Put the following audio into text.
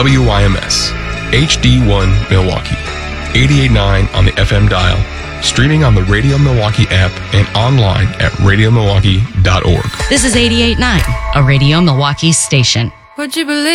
WYMS, HD1 Milwaukee, 88.9 on the FM dial, streaming on the Radio Milwaukee app and online at radiomilwaukee.org. This is 88.9, a Radio Milwaukee station. Would you believe